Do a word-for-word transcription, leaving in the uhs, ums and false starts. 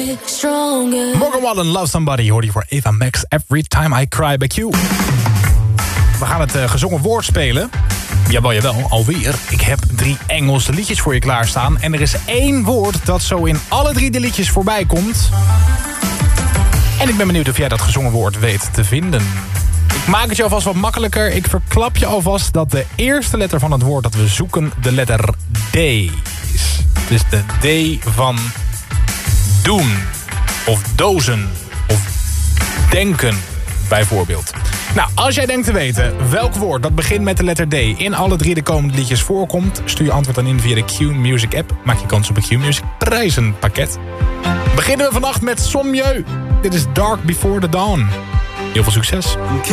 Morgan Wallen, Love Somebody, hoor je voor Eva Max, Every Time I Cry bij Q. We gaan het uh, gezongen woord spelen. Jawel, jawel, alweer. Ik heb drie Engelse liedjes voor je klaarstaan. En er is één woord dat zo in alle drie de liedjes voorbij komt. En ik ben benieuwd of jij dat gezongen woord weet te vinden. Ik maak het je alvast wat makkelijker. Ik verklap je alvast dat de eerste letter van het woord dat we zoeken de letter D is. Dus de D van doen. Of dozen. Of denken, bijvoorbeeld. Nou, als jij denkt te weten welk woord dat begint met de letter D in alle drie de komende liedjes voorkomt, stuur je antwoord dan in via de Q-Music app. Maak je kans op een Q-Music prijzenpakket. Beginnen we vannacht met Sommieu. Dit is Dark Before the Dawn. Heel veel succes.